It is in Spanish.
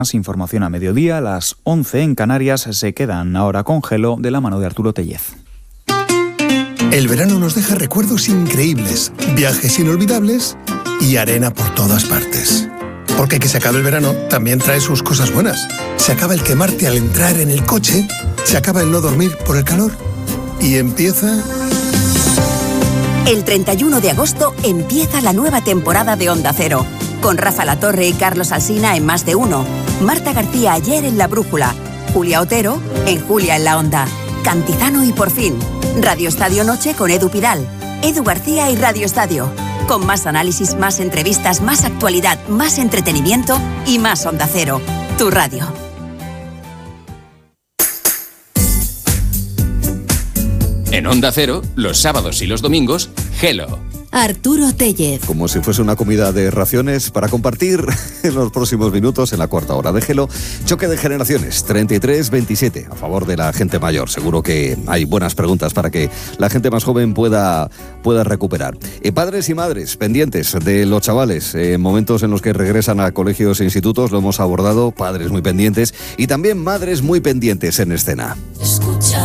Más información a mediodía, a las 11 en Canarias. Se quedan ahora con Gelo de la mano de Arturo Tellez. El verano nos deja recuerdos increíbles, viajes inolvidables y arena por todas partes. Porque que se acabe el verano también trae sus cosas buenas. Se acaba el quemarte al entrar en el coche, se acaba el no dormir por el calor y empieza... El 31 de agosto empieza la nueva temporada de Onda Cero, con Rafa Latorre y Carlos Alsina en Más de Uno, Marta García ayer en La Brújula, Julia Otero en Julia en la Onda, Cantizano y Por Fin, Radio Estadio Noche con Edu Pidal, Edu García y Radio Estadio, con más análisis, más entrevistas, más actualidad, más entretenimiento y más Onda Cero, tu radio. En Onda Cero, los sábados y los domingos, Gelo. Arturo Tellez. Como si fuese una comida de raciones para compartir en los próximos minutos, en la cuarta hora de Gelo. Choque de generaciones, 33-27, a favor de la gente mayor. Seguro que hay buenas preguntas para que la gente más joven pueda recuperar. Padres y madres pendientes de los chavales, en momentos en los que regresan a colegios e institutos, lo hemos abordado, padres muy pendientes y también madres muy pendientes en escena.